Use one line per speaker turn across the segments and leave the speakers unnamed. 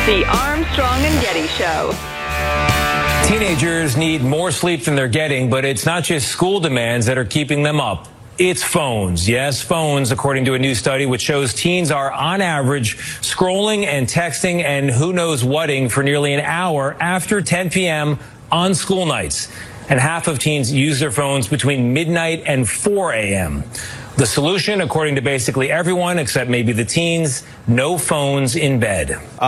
The Armstrong and Getty Show.
Teenagers need more sleep than they're getting, but it's not just school demands that are keeping them up. It's phones. Yes, phones, according to a new study which shows teens are, on average, scrolling and texting and who knows whating for nearly an hour after 10 p.m. on school nights. And half of teens use their phones between midnight and 4 a.m. The solution, according to basically everyone except maybe the teens, no phones in bed.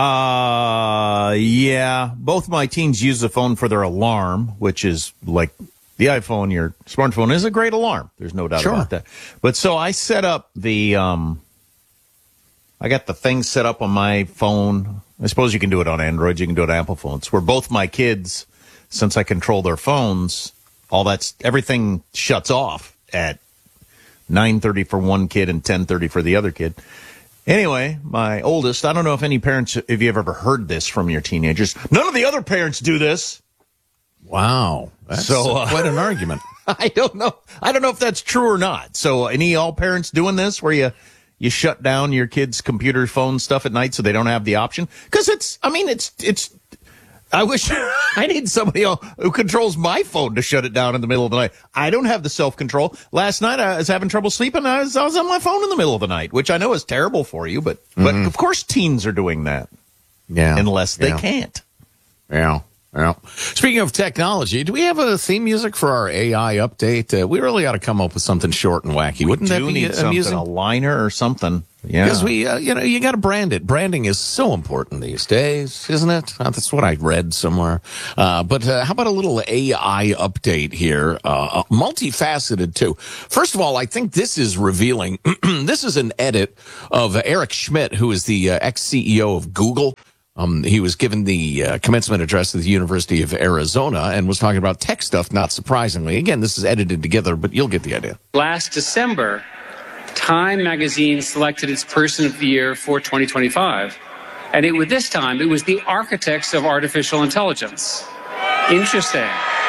Yeah. Both my teens use the phone for their alarm, which is like the iPhone, your smartphone is a great alarm. There's no doubt about that. But so I set up the, I got the thing set up on my phone. I suppose you can do it on Android. You can do it on Apple phones, where both my kids, since I control their phones, everything shuts off at 9:30 for one kid and 10:30 for the other kid. Anyway, my oldest, I don't know if any parents, if you've ever heard this from your teenagers. None of the other parents do this.
Wow. That's quite an argument.
I don't know. I don't know if that's true or not. So all parents doing this where you shut down your kids' computer, phone stuff at night so they don't have the option? Because it's I wish I need somebody who controls my phone to shut it down in the middle of the night. I don't have the self-control. Last night I was having trouble sleeping. I was on my phone in the middle of the night, which I know is terrible for you, but of course teens are doing that.
Yeah.
Unless they can't.
Yeah. Well, speaking of technology, do we have a theme music for our AI update? We really ought to come up with something short and wacky. Wouldn't that be amusing?
A liner or something. Yeah.
Because you got to brand it. Branding is so important these days, isn't it? That's what I read somewhere. But how about a little AI update here? Multifaceted too. First of all, I think this is revealing. This is an edit of Eric Schmidt, who is the ex-CEO of Google. He was given the commencement address at the University of Arizona and was talking about tech stuff, not surprisingly. Again, this is edited together, but you'll get the idea.
Last December, Time magazine selected its Person of the Year for 2025. And this time, it was the architects of artificial intelligence. Interesting.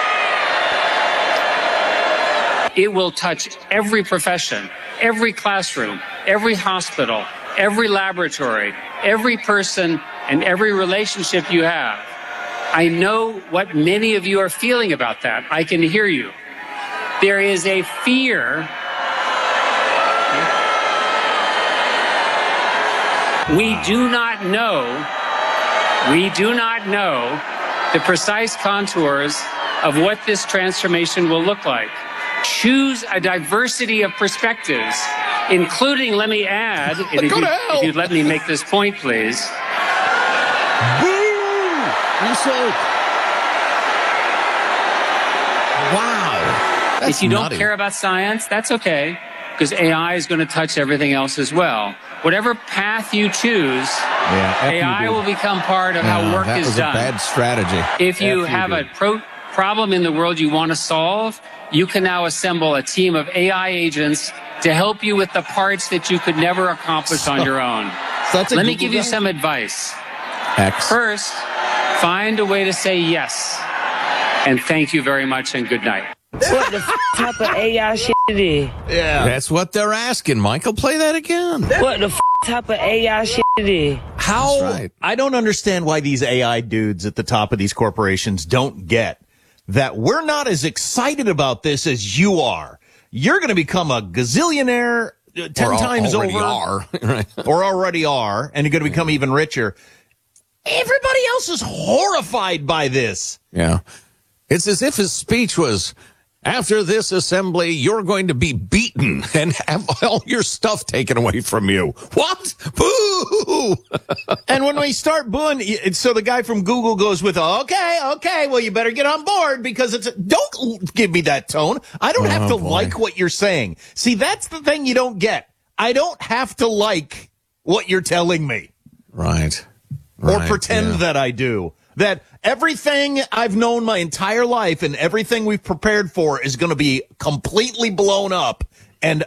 It will touch every profession, every classroom, every hospital, every laboratory, every person, and every relationship you have. I know what many of you are feeling about that. I can hear you. There is a fear. We do not know the precise contours of what this transformation will look like. Choose a diversity of perspectives, including, let me add, if you'd let me make this point, please.
Wow.
If you don't care about science, that's okay, because AI is going to touch everything else as well. Whatever path you choose, AI will become part of how work is done.
That was a bad strategy.
If you have a problem in the world you want to solve, you can now assemble a team of AI agents to help you with the parts that you could never accomplish on your own. Let me give you some advice. First, find a way to say yes. And thank you very much and good night.
What the type of AI shit it is?
Yeah. That's what they're asking. Michael, play that again.
What the type of AI shit it is?
How?
Right.
I don't understand why these AI dudes at the top of these corporations don't get that we're not as excited about this as you are. You're going to become a gazillionaire 10 times over. Or already are, and you're going to become even richer. Everybody else is horrified by this.
Yeah. It's as if his speech was, after this assembly, you're going to be beaten and have all your stuff taken away from you. What? Boo!
And when we start booing, so the guy from Google goes with, okay, well, you better get on board because don't give me that tone. I don't have to like what you're saying. See, that's the thing you don't get. I don't have to like what you're telling me.
Right.
Or pretend that I do. That everything I've known my entire life and everything we've prepared for is going to be completely blown up. And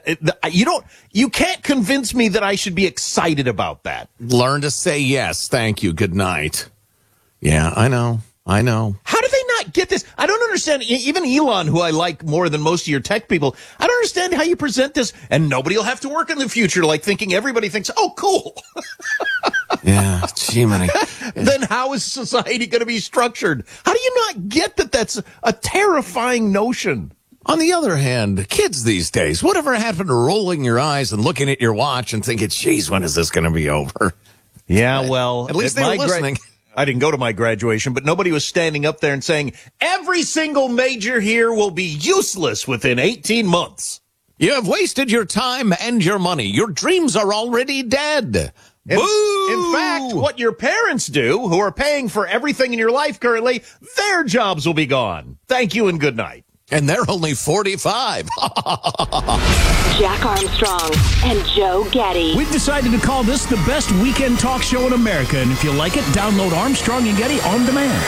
you can't convince me that I should be excited about that.
Learn to say yes. Thank you. Good night. Yeah, I know.
How do they not get this? I don't understand. Even Elon, who I like more than most of your tech people, I don't understand how you present this and nobody will have to work in the future, like thinking everybody thinks, oh, cool.
Yeah, gee,
then how is society going to be structured? How do you not get that that's a terrifying notion?
On the other hand, kids these days, whatever happened to rolling your eyes and looking at your watch and thinking, geez, when is this going to be over?
Yeah, well,
at least they were listening.
I didn't go to my graduation, but nobody was standing up there and saying, every single major here will be useless within 18 months.
You have wasted your time and your money. Your dreams are already dead.
In fact, what your parents do, who are paying for everything in your life currently, their jobs will be gone. Thank you and good night.
And they're only 45.
Jack Armstrong and Joe Getty.
We've decided to call this the best weekend talk show in America. And if you like it, download Armstrong and Getty on demand.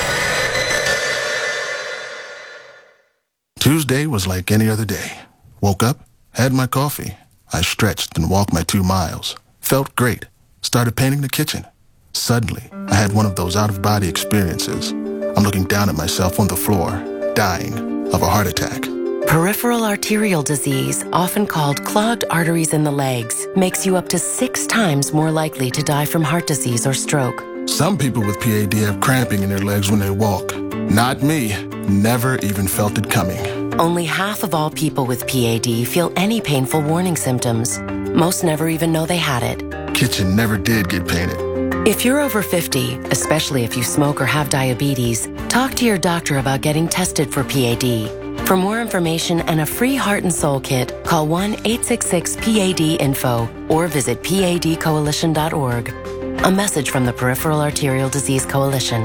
Tuesday was like any other day. Woke up, had my coffee. I stretched and walked my 2 miles. Felt great. Started painting the kitchen. Suddenly, I had one of those out-of-body experiences. I'm looking down at myself on the floor, dying of a heart attack.
Peripheral arterial disease, often called clogged arteries in the legs, makes you up to 6 times more likely to die from heart disease or stroke.
Some people with PAD have cramping in their legs when they walk. Not me. Never even felt it coming.
Only half of all people with PAD feel any painful warning symptoms. Most never even know they had it.
Kitchen never did get painted.
If you're over 50, especially if you smoke or have diabetes, talk to your doctor about getting tested for PAD. For more information and a free heart and soul kit, call 1-866-PAD-INFO or visit padcoalition.org. A message from the Peripheral Arterial Disease Coalition.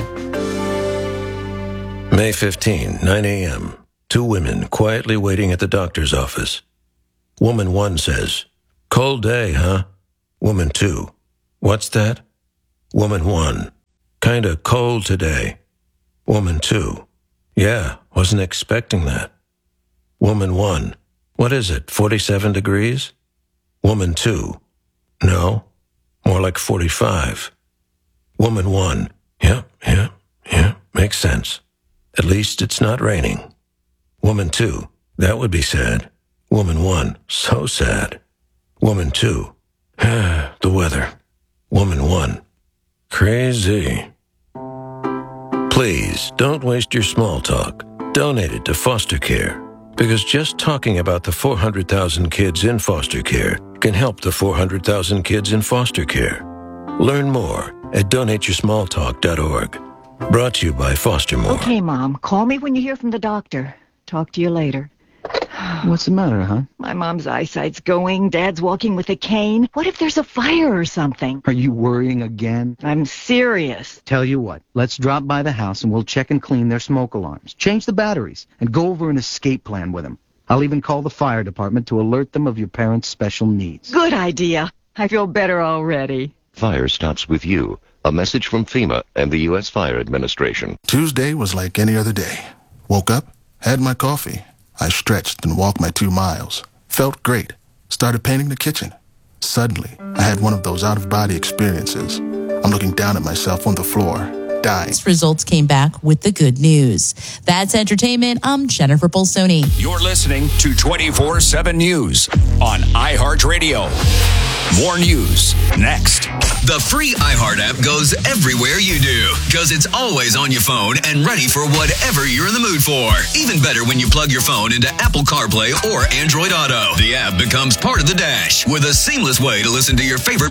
May 15, 9 a.m. 2 women quietly waiting at the doctor's office. Woman 1 says, "Cold day, huh?" Woman 2, "What's that?" Woman 1, "Kinda cold today." Woman 2, "Yeah, wasn't expecting that." Woman 1, "What is it, 47 degrees?" Woman 2, "No, more like 45. Woman 1, yeah, makes sense. At least it's not raining." Woman 2, "That would be sad." Woman 1, "So sad." Woman 2, "The weather." Woman 1, "Crazy." Please don't waste your small talk. Donate it to foster care, because just talking about the 400,000 kids in foster care can help the 400,000 kids in foster care. Learn more at donateyoursmalltalk.org. Brought to you by Foster More.
Okay, Mom. Call me when you hear from the doctor. Talk to you later.
What's the matter, huh?
My mom's eyesight's going. Dad's walking with a cane. What if there's a fire or something?
Are you worrying again?
I'm serious.
Tell you what, let's drop by the house and we'll check and clean their smoke alarms, change the batteries, and go over an escape plan with them. I'll even call the fire department to alert them of your parents' special needs.
Good idea. I feel better already.
Fire starts with you. A message from FEMA and the U.S. Fire Administration.
Tuesday was like any other day. Woke up, had my coffee. I stretched and walked my 2 miles. Felt great. Started painting the kitchen. Suddenly, I had one of those out-of-body experiences. I'm looking down at myself on the floor, dying.
Results came back with the good news. That's entertainment. I'm Jennifer Bolsoni.
You're listening to 24/7 News on iHeartRadio. More news next.
The free iHeart app goes everywhere you do, because it's always on your phone and ready for whatever you're in the mood for. Even better when you plug your phone into Apple CarPlay or Android Auto. The app becomes part of the dash with a seamless way to listen to your favorite.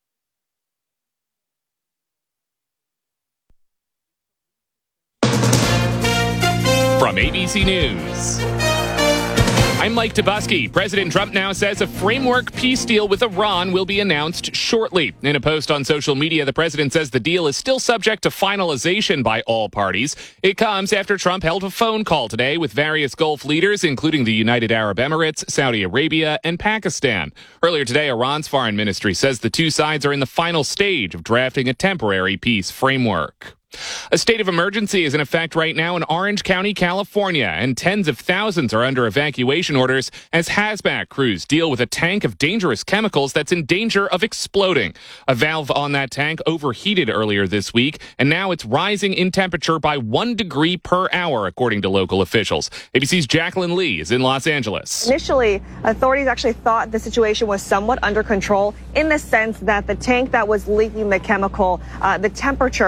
From ABC News, I'm Mike Tobuski. President Trump now says a framework peace deal with Iran will be announced shortly. In a post on social media, the president says the deal is still subject to finalization by all parties. It comes after Trump held a phone call today with various Gulf leaders, including the United Arab Emirates, Saudi Arabia, and Pakistan. Earlier today, Iran's foreign ministry says the two sides are in the final stage of drafting a temporary peace framework. A state of emergency is in effect right now in Orange County, California, and tens of thousands are under evacuation orders as hazmat crews deal with a tank of dangerous chemicals that's in danger of exploding. A valve on that tank overheated earlier this week, and now it's rising in temperature by 1 degree per hour, according to local officials. ABC's Jacqueline Lee is in Los Angeles.
Initially, authorities actually thought the situation was somewhat under control in the sense that the tank that was leaking the chemical, the temperature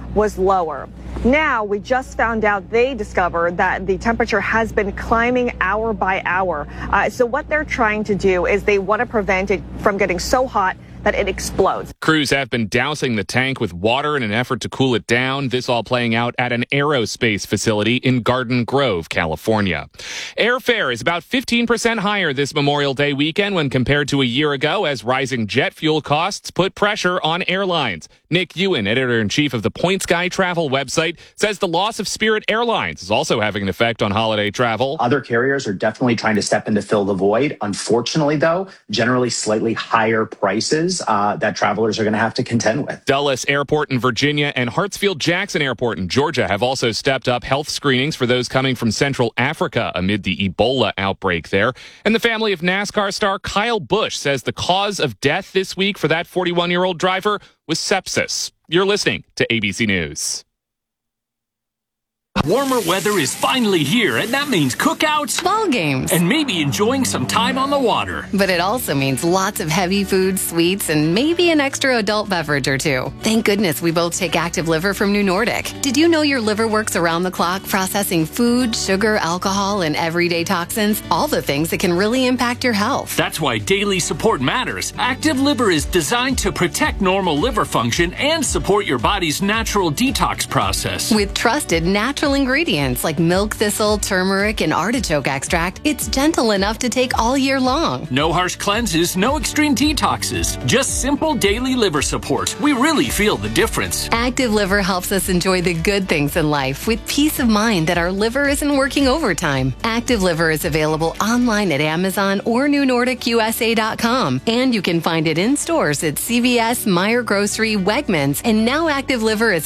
was lower. Now, we just found out they discovered that the temperature has been climbing hour by hour. So what they're trying to do is they want to prevent it from getting so hot that it explodes.
Crews have been dousing the tank with water in an effort to cool it down. This all playing out at an aerospace facility in Garden Grove, California. Airfare is about 15% higher this Memorial Day weekend when compared to a year ago, as rising jet fuel costs put pressure on airlines. Nick Ewan, editor-in-chief of the Point Sky travel website, says the loss of Spirit Airlines is also having an effect on holiday travel.
Other carriers are definitely trying to step in to fill the void. Unfortunately, though, generally slightly higher prices that travelers are going to have to contend with.
Dulles Airport in Virginia and Hartsfield-Jackson Airport in Georgia have also stepped up health screenings for those coming from Central Africa amid the Ebola outbreak there. And the family of NASCAR star Kyle Busch says the cause of death this week for that 41-year-old driver was sepsis. You're listening to ABC News.
Warmer weather is finally here, and that means cookouts,
ball games,
and maybe enjoying some time on the water.
But it also means lots of heavy foods, sweets, and maybe an extra adult beverage or two. Thank goodness we both take Active Liver from New Nordic. Did you know your liver works around the clock processing food, sugar, alcohol, and everyday toxins? All the things that can really impact your health.
That's why daily support matters. Active Liver is designed to protect normal liver function and support your body's natural detox process.
With trusted natural ingredients like milk thistle, turmeric, and artichoke extract, it's gentle enough to take all year long.
No harsh cleanses, no extreme detoxes, just simple daily liver support. We really feel the difference.
Active Liver helps us enjoy the good things in life with peace of mind that our liver isn't working overtime. Active Liver is available online at Amazon or NewNordicUSA.com, and you can find it in stores at CVS, Meijer Grocery, Wegmans, and now Active Liver is